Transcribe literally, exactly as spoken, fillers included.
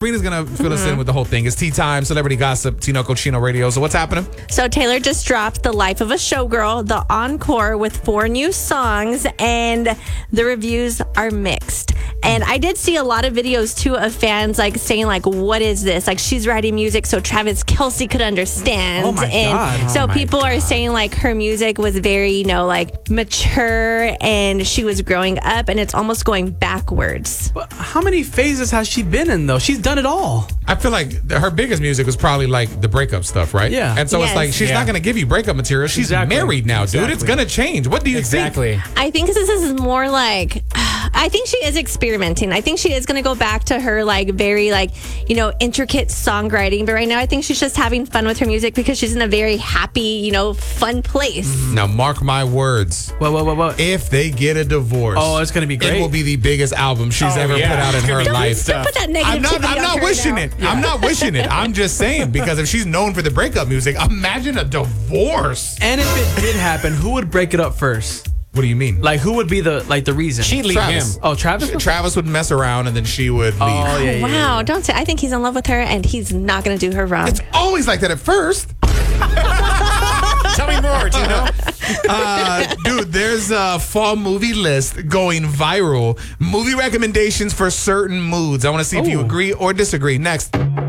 Sabrina's going to fill mm-hmm. us in with the whole thing. It's tea time, celebrity gossip, Tinoco Chino Radio. So what's happening? So Taylor just dropped The Life of a Showgirl, the encore with four new songs, and the reviews are mixed. And I did see a lot of videos, too, of fans, like, saying, like, what is this? Like, she's writing music so Travis Kelce could understand. Oh, my and God. so oh people God. are saying, like, her music was very, you know, like, mature, and she was growing up, and it's almost going backwards. But how many phases has she been in, though? She's done it all. I feel like her biggest music was probably, like, the breakup stuff, right? Yeah. And so yes. it's like, she's yeah. not going to give you breakup material. She's exactly. married now, exactly. dude. It's going to change. What do you exactly. think? I think this is more like, I think she is experimenting. I think she is going to go back to her, like, very, like, you know, intricate songwriting. But right now, I think she's just having fun with her music because she's in a very happy, you know, fun place. Mm-hmm. Now, mark my words. What, what, what, what? If they get a divorce, oh, it's going to be great. It will be the biggest album she's oh, ever yeah. put out in her Don't, life. don't put that I'm not, negativity I'm on not her wishing now. it. Yeah. I'm not wishing it. I'm just saying, because if she's known for the breakup music, imagine a divorce. And if it did happen, who would break it up first? What do you mean? Like, who would be the like the reason? She'd leave Travis. him. Oh, Travis? Travis would mess around and then she would leave. Oh, yeah, yeah, Wow, yeah, yeah. don't say. I think he's in love with her and he's not going to do her wrong. It's always like that at first. Tell me more, Tino. Uh, dude, there's a fall movie list going viral. Movie recommendations for certain moods. I want to see if you Oh. agree or disagree. Next.